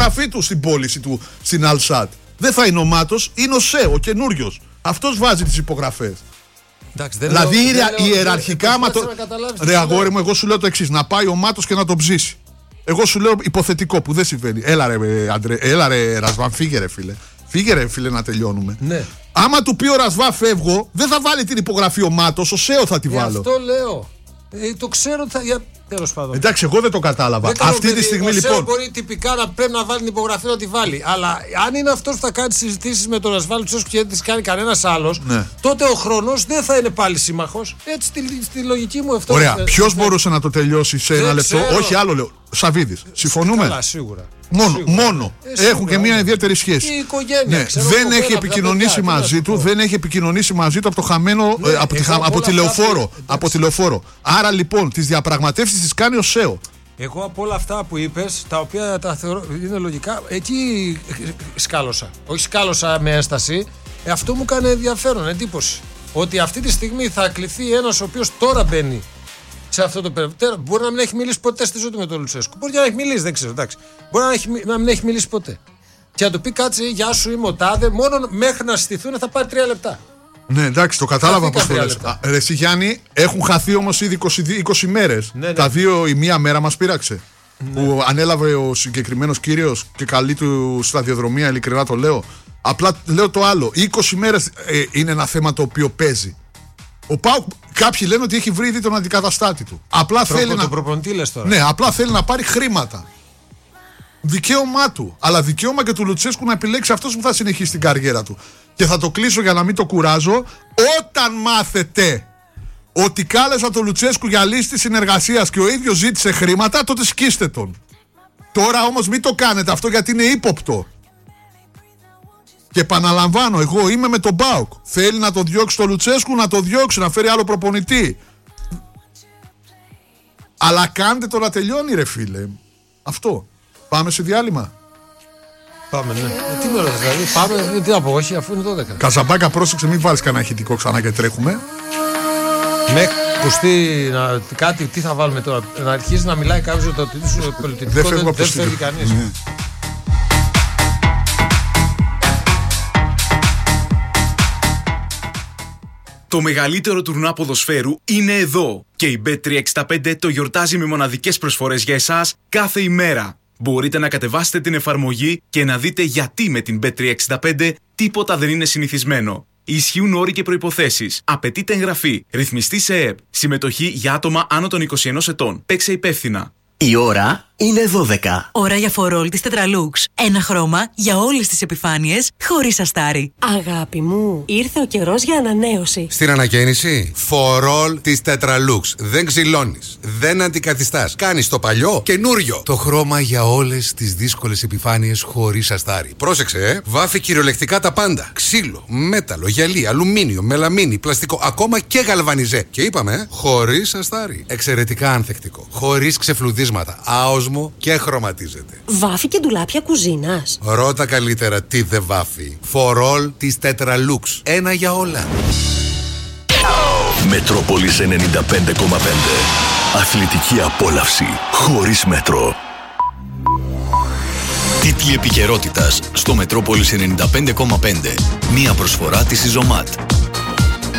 υπογραφή του στην πώληση του στην Αλσάτ. Δεν θα είναι ο Μάτος, είναι ο ΣΕΟ, ο καινούριος. Αυτός βάζει τις υπογραφές. Εντάξει, δηλαδή ιεραρχικά. Ρε αγόρι μου, εγώ σου λέω το εξής: να πάει ο Μάτος και να τον ψήσει. Εγώ σου λέω υποθετικό που δεν συμβαίνει. Έλα ρε Ρασβάν, φύγε ρε φίλε. Φύγε ρε φίλε να τελειώνουμε. Ναι. Άμα του πει ο Ρασβάν φεύγω, δεν θα βάλει την υπογραφή ο Μάτος, ο ΣΕΟ θα τη βάλω. Αυτό λέω. Το ξέρω. Τέλος πάντων. Εντάξει, εγώ δεν το κατάλαβα. Αυτή τη στιγμή λοιπόν. Ο μπορεί τυπικά να πρέπει να βάλει την υπογραφή να τη βάλει. Αλλά αν είναι αυτός που θα κάνει συζητήσεις με τον Ρασβάν Λουτσέσκου και δεν τις κάνει κανένας άλλος, ναι, τότε ο χρόνος δεν θα είναι πάλι σύμμαχος. Έτσι στη λογική μου αυτό. Ωραία. Ποιος μπορούσε να το τελειώσει σε ένα λεπτό? Όχι, άλλο λέω. Σαββίδης. Συμφωνούμε. Καλά, σίγουρα. Μόνο. Έχουν και μια ιδιαίτερη σχέση. Η οικογένεια. Ναι. Δεν έχει επικοινωνήσει μαζί του. Δεν έχει επικοινωνήσει μαζί του από το χαμένο. Από τη λεωφόρο. Άρα λοιπόν τις διαπραγματεύσεις τις κάνει ο ΣΕΟ. Εγώ από όλα αυτά που είπες, τα οποία τα θεωρώ είναι λογικά, εκεί σκάλωσα. Όχι σκάλωσα με ένσταση. Αυτό μου έκανε ενδιαφέρον, εντύπωση. Ότι αυτή τη στιγμή θα κληθεί ένας ο οποίος τώρα μπαίνει σε αυτό το περιβάλλον. Μπορεί να μην έχει μιλήσει ποτέ στη ζωή του με τον Λουτσέσκου. Μπορεί να έχει μιλήσει, δεν ξέρω. Εντάξει. Μπορεί να μην έχει μιλήσει ποτέ. Και να του πει κάτσε, γεια σου, είμαι ο τάδε. Μόνο μέχρι να στηθούν θα πάρει 3 λεπτά. Ναι, εντάξει, το κατάλαβα πώς το λες. Ρε εσύ Γιάννη, έχουν χαθεί όμως ήδη 20 μέρες. Ναι. Τα 2 η μία μέρα μας πείραξε. Ναι. Που ανέλαβε ο συγκεκριμένος κύριος και καλή του σταδιοδρομία, ειλικρινά το λέω. Απλά λέω το άλλο. 20 μέρες είναι ένα θέμα το οποίο παίζει. Ο ΠΑΟΚ, κάποιοι λένε ότι έχει βρει ήδη τον αντικαταστάτη του. Απλά θέλει να. Προπονητή λες τώρα. Ναι, απλά θέλει να πάρει χρήματα. Δικαίωμά του. Αλλά δικαίωμα και του Λουτσέσκου να επιλέξει αυτός που θα συνεχίσει την καριέρα του. Και θα το κλείσω για να μην το κουράζω. Όταν μάθετε ότι κάλεσα τον Λουτσέσκου για λύση συνεργασίας και ο ίδιος ζήτησε χρήματα, τότε σκίστε τον. Τώρα όμως μην το κάνετε αυτό γιατί είναι ύποπτο. Και επαναλαμβάνω, εγώ είμαι με τον ΠΑΟΚ. Θέλει να το διώξει το Λουτσέσκου, να το διώξει, να φέρει άλλο προπονητή. Αλλά κάντε το να τελειώνει, ρε φίλε. Αυτό. Πάμε σε διάλειμμα. Πάμε, ναι. Τι με ρωτάς, δηλαδή. Πάμε, τι να πω, όχι, αφού είναι 12. Καζαμπάκα, πρόσεξε, μην βάλεις κανένα ηχητικό ξανά και τρέχουμε. Με ακουστεί κάτι, τι θα βάλουμε τώρα. Να αρχίσει να μιλάει κάποιος για το πολιτικό. Δεν φεύγει κανείς. Ναι. Το μεγαλύτερο τουρνουά ποδοσφαίρου είναι εδώ και η Bet365 το γιορτάζει με μοναδικές προσφορές για εσάς κάθε ημέρα. Μπορείτε να κατεβάσετε την εφαρμογή και να δείτε γιατί με την Bet365 τίποτα δεν είναι συνηθισμένο. Ισχύουν όροι και προϋποθέσεις. Απαιτείται εγγραφή. Ρυθμιστή σε ΕΕΠ. Συμμετοχή για άτομα άνω των 21 ετών. Παίξε υπεύθυνα. Η ώρα είναι 12. Ώρα για φορόλ της Tetralux. Ένα χρώμα για όλες τις επιφάνειες, χωρίς αστάρι. Αγάπη μου, ήρθε ο καιρός για ανανέωση. Στην ανακαίνιση, φορόλ της Tetralux. Δεν ξυλώνεις, δεν αντικαθιστάς. Κάνεις το παλιό καινούριο. Το χρώμα για όλες τις δύσκολες επιφάνειες, χωρίς αστάρι. Πρόσεξε, βάφει κυριολεκτικά τα πάντα. Ξύλο, μέταλλο, γυαλί, αλουμίνιο, μελαμίνι, πλαστικό, ακόμα και γαλβανιζέ. Και είπαμε, χωρίς αστάρι. Εξαιρετικά ανθεκτικό. Χωρίς ξεφλουδίσματα. Άοσμο και χρωματίζεται. Βάφει και ντουλάπια κουζίνας. Ρώτα καλύτερα τι δεν βάφει. Φορόλ της Tetralux. Ένα για όλα. Μετρόπολης 95,5. Αθλητική απόλαυση χωρίς μέτρο. Τίτλοι επικαιρότητας στο Μετρόπολης 95,5. Μία προσφορά της Ιζωμάτ.